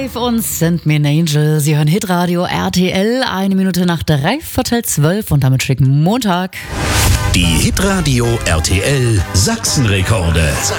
Live und Sandman Angel. Sie hören Hitradio RTL, 1 Minute nach 11:45 und damit schicken Montag. Die Hitradio RTL Sachsenrekorde.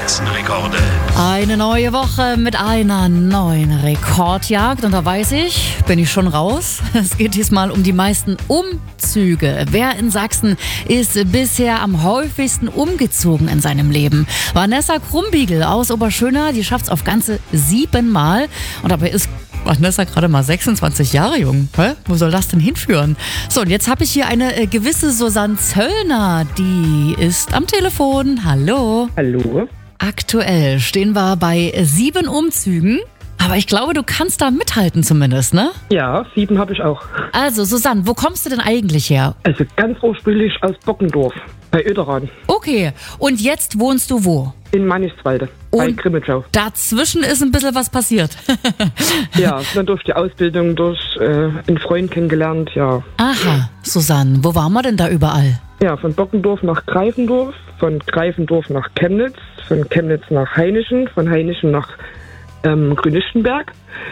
Eine neue Woche mit einer neuen Rekordjagd und da weiß ich, bin ich schon raus. Es geht diesmal um die meisten Umzüge. Wer in Sachsen ist bisher am häufigsten umgezogen in seinem Leben? Vanessa Krumbiegel aus Oberschöna, die schafft es auf ganze 7 Mal und dabei ist Vanessa gerade mal 26 Jahre jung. Hä? Wo soll das denn hinführen? So, und jetzt habe ich hier eine gewisse Susanne Zöllner, die ist am Telefon. Hallo. Hallo. Aktuell stehen wir bei 7 Umzügen. Aber ich glaube, du kannst da mithalten zumindest, ne? Ja, 7 habe ich auch. Also, Susanne, wo kommst du denn eigentlich her? Also ganz ursprünglich aus Bockendorf, bei Oederan, Okay, und jetzt wohnst du wo? in Manniswalde, bei Und- Grimmitschau. Dazwischen ist ein bisschen was passiert. Ja, dann durch die Ausbildung, durch einen Freund kennengelernt, ja. Aha, Susanne, wo waren wir denn da überall? Ja, von Bockendorf nach Greifendorf, von Greifendorf nach Chemnitz, von Chemnitz nach Hainichen, von Hainichen nach Grünlichtenberg,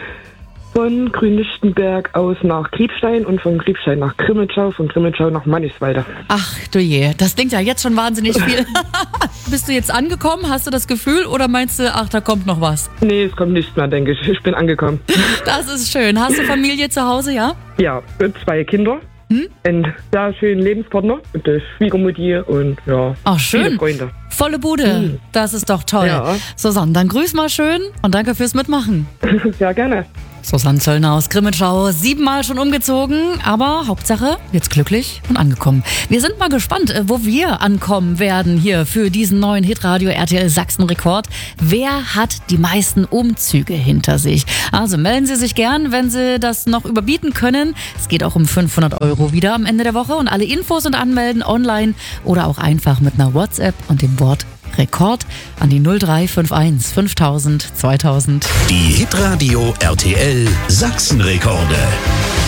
von Grünlichtenberg aus nach Kriebstein und von Kriebstein nach Grimmitschau, von Grimmitschau nach Manniswalde. Ach du je, das klingt ja jetzt schon wahnsinnig viel. Bist du jetzt angekommen? Hast du das Gefühl oder meinst du, ach, da kommt noch was? Nee, es kommt nichts mehr, denke ich. Ich bin angekommen. Das ist schön. Hast du Familie zu Hause, ja? Ja, 2 Kinder, einen sehr schönen Lebenspartner, eine Schwiegermutti und ja, Ach, schön. viele Freunde. Volle Bude. Das ist doch toll. Ja. Susanne, dann grüß mal schön und danke fürs Mitmachen. Sehr gerne. Susanne Zöllner aus Grimmitschau, 7 Mal schon umgezogen, aber Hauptsache jetzt glücklich und angekommen. Wir sind mal gespannt, wo wir ankommen werden hier für diesen neuen Hitradio RTL Sachsen-Rekord. Wer hat die meisten Umzüge hinter sich? Also melden Sie sich gern, wenn Sie das noch überbieten können. Es geht auch um 500 € wieder am Ende der Woche und alle Infos und Anmelden online oder auch einfach mit einer WhatsApp und dem Wort Rekord an die 0351 5000 2000. Die Hitradio RTL Sachsenrekorde.